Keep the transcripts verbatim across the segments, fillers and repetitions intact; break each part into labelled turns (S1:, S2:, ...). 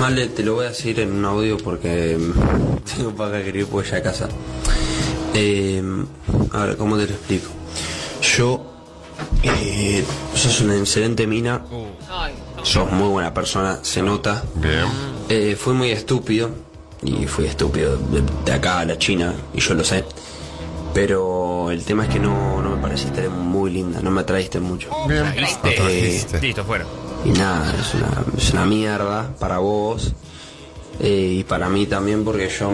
S1: Male, te lo voy a decir en un audio porque tengo para escribir pues ya a casa. Eh, a ver, ¿cómo te lo explico? Yo, eh, sos una excelente mina, sos muy buena persona, se nota.
S2: Bien.
S1: Eh, fui muy estúpido, y fui estúpido de, de acá a la China, y yo lo sé. Pero el tema es que no, no me pareciste muy linda, no me atraíste mucho.
S2: Bien.
S1: Eh,
S3: Listo, fuera.
S1: y nada, es una, es una mierda para vos, eh, y para mí también, porque yo,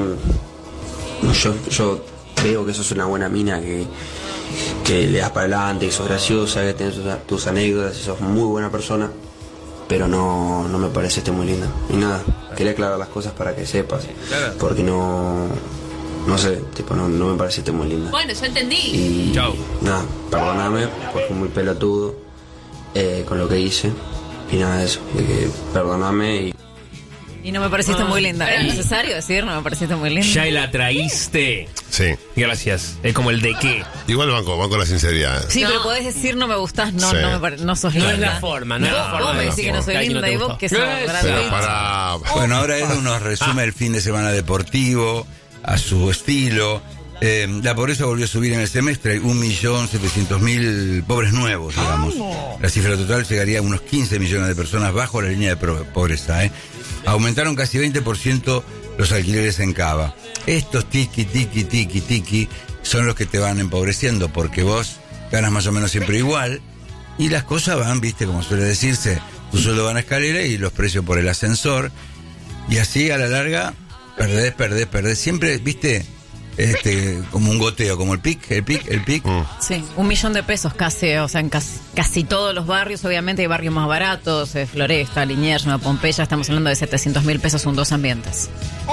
S1: yo, yo veo que sos una buena mina, que, que le das para adelante, que sos graciosa, que tenés tus, tus anécdotas, y sos muy buena persona. Pero no, no me pareciste muy linda. Y nada, quería aclarar las cosas para que sepas. Porque no... No sé, tipo, no, no me pareciste muy linda.
S4: Bueno, yo entendí.
S1: Y
S3: Chau.
S1: nada, perdóname, porque fui muy pelotudo eh, con lo que hice. Y nada de eso, de que perdóname y...
S5: Y no me pareciste muy linda. ¿Es necesario decir no me pareciste muy linda?
S3: Ya la traíste.
S2: Sí.
S3: Gracias. Es como el de qué.
S2: Igual banco, banco la sinceridad.
S5: Sí,
S4: No.
S5: pero podés decir no me gustás, no,
S2: Sí.
S5: no, me pare- no sos
S3: No
S5: linda.
S3: es la forma, no es la
S5: Vos,
S3: forma.
S5: vos me
S3: de
S5: decís que no soy
S3: decir.
S5: linda
S3: Ay,
S5: y
S3: no te
S5: vos que
S3: gustó.
S5: sos
S3: Eso.
S5: grande.
S2: Pero para...
S6: Bueno, ahora Edu nos resume el fin de semana deportivo a su estilo. Eh, la pobreza volvió a subir en el semestre. Hay un millón setecientos mil pobres nuevos, digamos. La cifra total llegaría a unos quince millones de personas bajo la línea de pro- pobreza. ¿eh? Aumentaron casi veinte por ciento los alquileres en Cava. Estos tiki, tiki, tiki, tiki son los que te van empobreciendo, porque vos ganas más o menos siempre igual y las cosas van, viste, como suele decirse, tu sueldo va en escalera y los precios por el ascensor, y así a la larga perdés, perdés, perdés, siempre, viste, este, como un goteo, como el pic, el pic, el pic.
S2: Mm.
S5: Sí, un millón de pesos casi, o sea, en casi, casi todos los barrios. Obviamente hay barrios más baratos, eh, Floresta, Liniers, Nueva Pompeya. Estamos hablando de setecientos mil pesos en dos ambientes.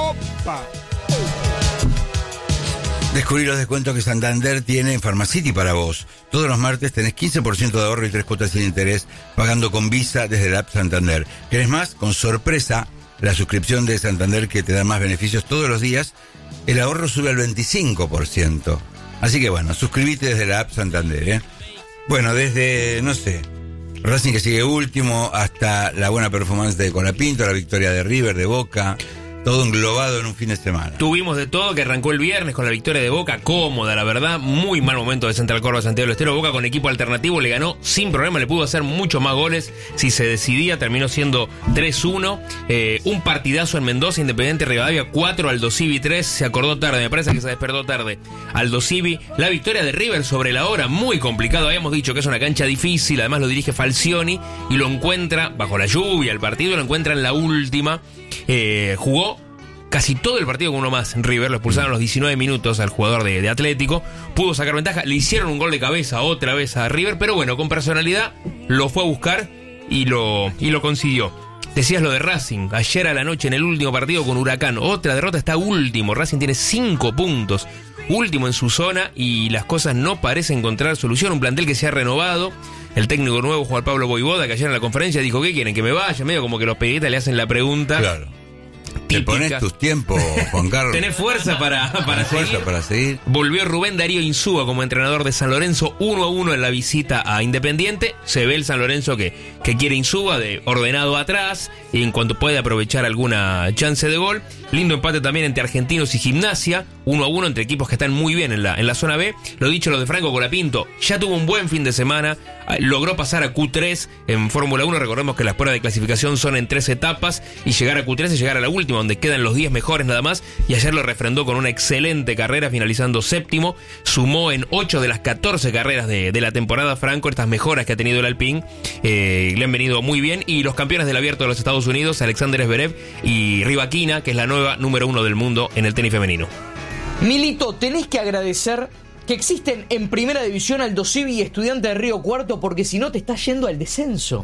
S6: Descubrí los descuentos que Santander tiene en Pharmacity para vos. Todos los martes tenés quince por ciento de ahorro y tres cuotas sin interés pagando con Visa desde la app Santander. ¿Querés más? Con sorpresa, la suscripción de Santander que te da más beneficios todos los días, el ahorro sube al veinticinco por ciento. Así que bueno, suscríbete desde la app Santander, ¿eh? Bueno, desde, no sé, Racing que sigue último, hasta la buena performance de Colapinto, la victoria de River, de Boca, todo englobado en un fin de semana.
S3: Tuvimos de todo, que arrancó el viernes con la victoria de Boca, cómoda, la verdad, muy mal momento de Central Córdoba, Santiago del Estero. Boca con equipo alternativo le ganó sin problema, le pudo hacer muchos más goles si se decidía, terminó siendo tres uno. Eh, un partidazo en Mendoza, Independiente Rivadavia cuatro, Aldo Civi tres, se acordó tarde, me parece que se despertó tarde Aldo Civi. La victoria de River sobre la hora, muy complicado, habíamos dicho que es una cancha difícil, además lo dirige Falcioni y lo encuentra bajo la lluvia, el partido lo encuentra en la última, eh, jugó casi todo el partido con uno más. River lo expulsaron a los diecinueve minutos al jugador de, de Atlético. Pudo sacar ventaja. Le hicieron un gol de cabeza otra vez a River. Pero bueno, con personalidad lo fue a buscar y lo, y lo consiguió. Decías lo de Racing. Ayer a la noche en el último partido con Huracán. Otra derrota, está último. Racing tiene cinco puntos. Último en su zona y las cosas no parecen encontrar solución. Un plantel que se ha renovado. El técnico nuevo, Juan Pablo Voivoda, que ayer en la conferencia dijo: ¿qué quieren? ¿Que me vaya? Medio como que los periodistas le hacen la pregunta.
S6: Claro. Te
S3: típica.
S6: pones tus tiempos, Juan Carlos.
S3: Tenés fuerza para, para
S6: Tenés fuerza
S3: seguir.
S6: para seguir.
S3: Volvió Rubén Darío Insúa como entrenador de San Lorenzo, uno a uno en la visita a Independiente. Se ve el San Lorenzo que, que quiere Insúa, de ordenado atrás, y en cuanto puede aprovechar alguna chance de gol. Lindo empate también entre Argentinos y Gimnasia, uno a uno entre equipos que están muy bien en la, en la zona B. Lo dicho, lo de Franco Colapinto, ya tuvo un buen fin de semana, logró pasar a Q tres en Fórmula uno. Recordemos que las pruebas de clasificación son en tres etapas, y llegar a Q tres es llegar a la última, donde quedan los diez mejores nada más, y ayer lo refrendó con una excelente carrera, finalizando séptimo. Sumó en ocho de las catorce carreras de, de la temporada Franco, estas mejoras que ha tenido el Alpine, eh, le han venido muy bien. Y los campeones del Abierto de los Estados Unidos, Alexander Zverev y Rybakina, que es la nueva número uno del mundo en el tenis femenino.
S7: Milito, tenés que agradecer que existen en primera división Aldo Civi y Estudiante de Río Cuarto, porque si no te estás yendo al descenso.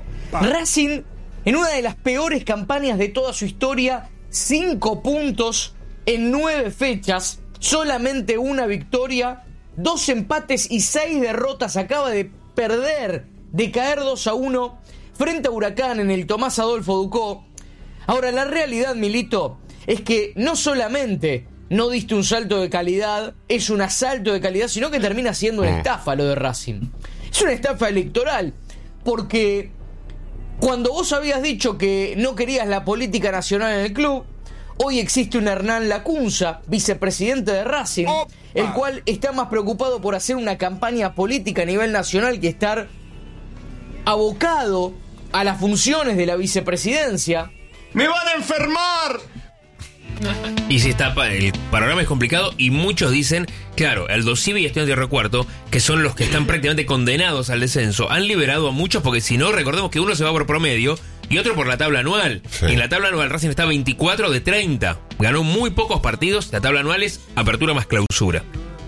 S7: Racing, en una de las peores campañas de toda su historia, cinco puntos en nueve fechas, solamente una victoria, dos empates y seis derrotas. Acaba de perder, de caer dos a uno frente a Huracán en el Tomás Adolfo Ducó. Ahora, la realidad, Milito, es que no solamente no diste un salto de calidad, es un asalto de calidad, sino que termina siendo una estafa lo de Racing. Es una estafa electoral, porque Cuando vos habías dicho que no querías la política nacional en el club, hoy existe un Hernán Lacunza, vicepresidente de Racing, Opa. el cual está más preocupado por hacer una campaña política a nivel nacional que estar abocado a las funciones de la vicepresidencia.
S2: ¡Me van a enfermar!
S3: Y si está, el panorama es complicado y muchos dicen, claro, Aldo Civi y Estudiantes de Río Cuarto, que son los que están prácticamente condenados al descenso, han liberado a muchos porque si no, recordemos que uno se va por promedio y otro por la tabla anual. Sí. Y en la tabla anual Racing está veinticuatro de treinta. Ganó muy pocos partidos, la tabla anual es apertura más clausura.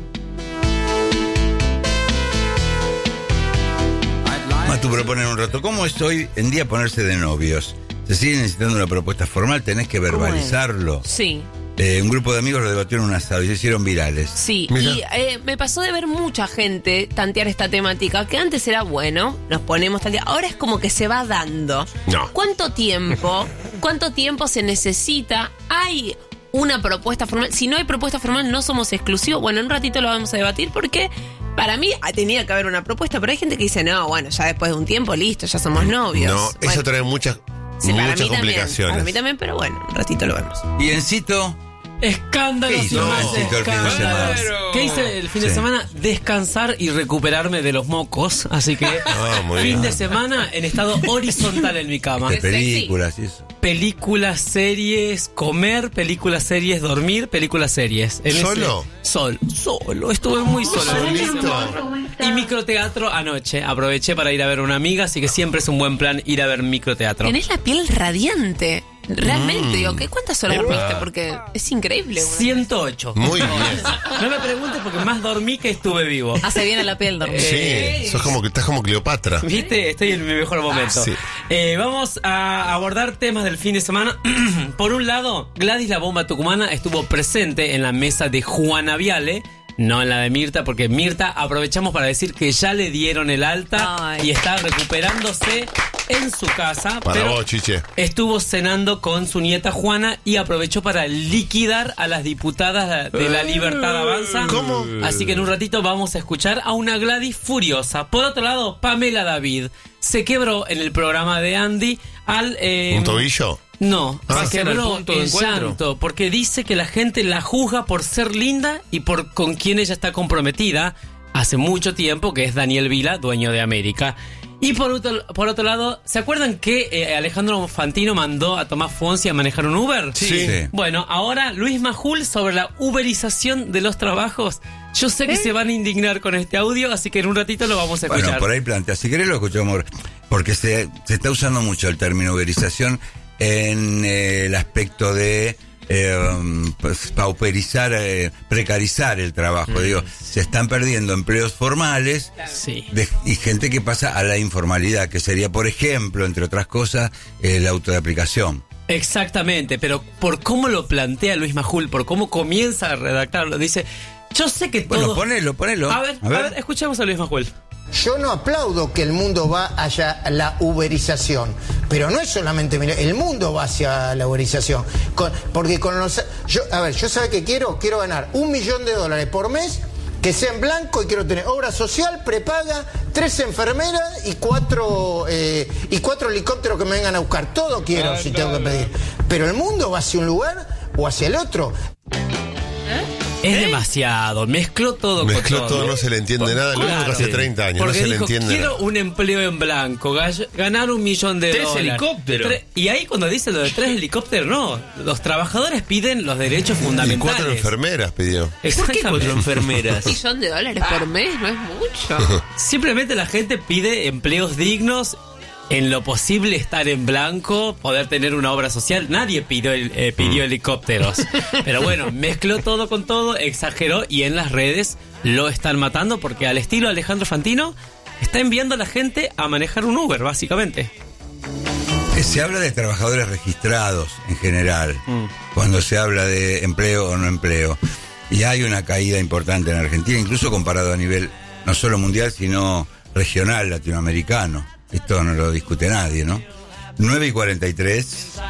S6: Matu propone en un rato, ¿cómo es hoy en día ponerse de novios? ¿Se sigue necesitando una propuesta formal? ¿Tenés que verbalizarlo?
S4: Sí.
S6: Eh, un grupo de amigos lo debatió en un asado y se hicieron virales.
S4: Sí,
S6: Mira.
S4: y eh, me pasó de ver mucha gente tantear esta temática, que antes era bueno, nos ponemos tantear, ahora es como que se va dando.
S2: No.
S4: ¿Cuánto tiempo? ¿Cuánto tiempo se necesita? ¿Hay una propuesta formal? Si no hay propuesta formal, no somos exclusivos. Bueno, en un ratito lo vamos a debatir porque para mí tenía que haber una propuesta, pero hay gente que dice, no, bueno, ya después de un tiempo, listo, ya somos novios.
S2: No,
S4: bueno,
S2: eso trae muchas,
S4: sí, para
S2: muchas
S4: mí
S2: complicaciones.
S4: También, para mí también, pero bueno, un ratito lo vemos.
S6: Y Encito,
S8: Escándalos
S6: ¿qué
S8: y
S6: hizo
S8: más
S6: Encito el fin de semana?
S8: escándalos. ¿Qué hice el fin de
S6: Sí.
S8: semana? Descansar y recuperarme de los mocos. Así que
S2: Ah, muy
S8: fin
S2: bien.
S8: de semana en estado horizontal en mi cama.
S6: De películas y eso.
S8: Películas, series, comer, películas, series, dormir, películas, series. En
S2: ¿Solo?
S8: Ese, sol, solo. Estuve muy solo. el fin de
S2: Solito.
S8: semana. Y microteatro anoche. Aproveché para ir a ver una amiga, así que siempre es un buen plan ir a ver microteatro.
S4: Tenés la piel radiante. Realmente,
S2: Mm.
S4: digo, ¿qué, ¿cuántas horas dormiste? Porque es increíble. Bueno.
S8: ciento ocho.
S2: Muy bien.
S8: No me preguntes porque más dormí que estuve vivo.
S5: Hace bien a la piel dormir.
S2: Sí, sos como que estás como Cleopatra.
S8: ¿Viste? Estoy en mi mejor momento.
S2: Sí.
S8: Eh, vamos a abordar temas del fin de semana. Por un lado, Gladys la Bomba Tucumana estuvo presente en la mesa de Juana Viale, no en la de Mirta, porque Mirta aprovechamos para decir que ya le dieron el alta
S5: Ay.
S8: y está recuperándose en su casa.
S2: Para
S8: pero
S2: vos, Chiche.
S8: estuvo cenando con su nieta Juana y aprovechó para liquidar a las diputadas de la Libertad Avanza.
S2: ¿Cómo?
S8: Así que en un ratito vamos a escuchar a una Gladys furiosa. Por otro lado, Pamela David se quebró en el programa de Andy al... eh,
S2: ¿Un tobillo?
S8: No,
S3: Ah,
S8: se
S3: era el
S8: quebró
S3: punto de
S8: en
S3: encuentro.
S8: llanto porque dice que la gente la juzga por ser linda y por con quien ella está comprometida hace mucho tiempo, que es Daniel Vila, dueño de América. Y por otro, por otro lado, ¿se acuerdan que eh, Alejandro Fantino mandó a Tomás Fonsi a manejar un Uber?
S6: Sí. Sí.
S8: Bueno, ahora Luis Majul sobre la uberización de los trabajos. Yo sé que se van a indignar con este audio, así que en un ratito lo vamos a escuchar.
S6: Bueno, por ahí plantea. Si querés lo escuchamos, porque se, se está usando mucho el término uberización en eh, el aspecto de eh, pues, pauperizar, eh, precarizar el trabajo. Mm. Digo, se están perdiendo empleos formales
S8: Sí.
S6: de, y gente que pasa a la informalidad, que sería, por ejemplo, entre otras cosas, el auto de aplicación.
S8: Exactamente, pero por cómo lo plantea Luis Majul, por cómo comienza a redactarlo, dice, yo sé que todo...
S6: Bueno, ponelo, ponelo.
S8: A ver, a ver, escuchemos a Luis Majul.
S9: Yo no aplaudo que el mundo va hacia la uberización, pero no es solamente, mira, el mundo va hacia la uberización, con, porque con los, yo, a ver, yo sabe que quiero, quiero ganar un millón de dólares por mes, que sea en blanco y quiero tener obra social, prepaga, tres enfermeras y cuatro eh, y cuatro helicópteros que me vengan a buscar, todo quiero ah, si claro, tengo que pedir, pero el mundo va hacia un lugar o hacia el otro.
S8: Es ¿Eh? demasiado, mezcló todo
S2: mezcló
S8: con todo.
S2: Mezcló todo, no se le entiende nada. Lo claro, hace treinta años,
S8: porque
S2: no se
S8: dijo,
S2: le entiende
S8: quiero
S2: nada.
S8: un empleo en blanco, ganar un millón de
S3: tres
S8: dólares.
S3: Tres helicópteros.
S8: Tre y ahí cuando dice lo de tres helicópteros, no. Los trabajadores piden los derechos fundamentales.
S2: Y cuatro enfermeras pidió.
S3: ¿Por qué cuatro enfermeras?
S4: Un millón de dólares por mes, no es mucho.
S8: Simplemente la gente pide empleos dignos. En lo posible estar en blanco, poder tener una obra social. Nadie pidió, eh, pidió helicópteros. Pero bueno, mezcló todo con todo, exageró y en las redes lo están matando porque al estilo Alejandro Fantino está enviando a la gente a manejar un Uber, básicamente.
S6: Se habla de trabajadores registrados en general, mm. cuando se habla de empleo o no empleo. Y hay una caída importante en Argentina, incluso comparado a nivel no solo mundial, sino regional, latinoamericano. Esto no lo discute nadie, ¿no? nueve y cuarenta y tres